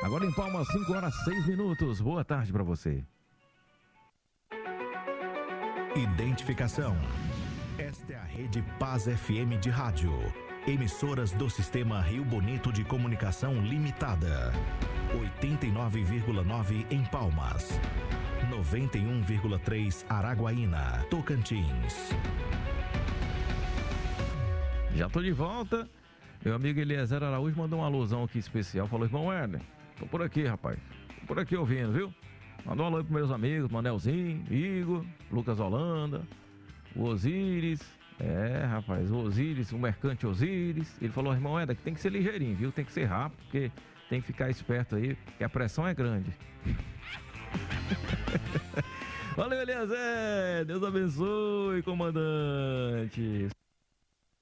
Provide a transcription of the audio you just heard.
Agora em Palmas, 5h06. Boa tarde para você. Identificação. Esta é a Rede Paz FM de rádio. Emissoras do Sistema Rio Bonito de Comunicação Limitada. 89,9 em Palmas. 91,3 Araguaína, Tocantins. Já tô de volta. Meu amigo Eliezer Araújo mandou uma alusão aqui especial. Falou, irmão Werner, tô por aqui, rapaz. Tô por aqui ouvindo, viu? Mandou um alô aí pros meus amigos, Manelzinho, Igor, Lucas Holanda, o Osíris. Rapaz, o Osíris, o mercante Osíris. Ele falou, irmão Werner, que tem que ser ligeirinho, viu? Tem que ser rápido, porque tem que ficar esperto aí, porque a pressão é grande. Valeu, Eliezer! Deus abençoe, comandante!